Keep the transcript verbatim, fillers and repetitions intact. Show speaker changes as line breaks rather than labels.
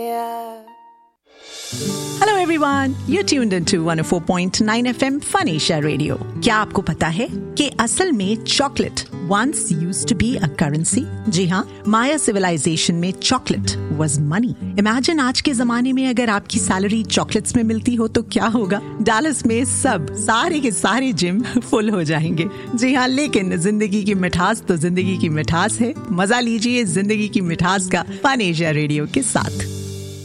Hello everyone, you're tuned into one oh four point nine F M Fun Asia Radio. क्या आपको पता है कि असल में chocolate once used to be a currency? जी हाँ, माया सिविलाइजेशन में चॉकलेट was money. Imagine आज के जमाने में अगर आपकी सैलरी चॉकलेट्स में मिलती हो तो क्या होगा? डालस में सब सारे के सारे जिम फुल हो जाएंगे. जी हाँ, लेकिन जिंदगी की मिठास तो जिंदगी की मिठास है. मजा लीजिए जिंदगी की मिठास का फन एशिया रेडियो के साथ.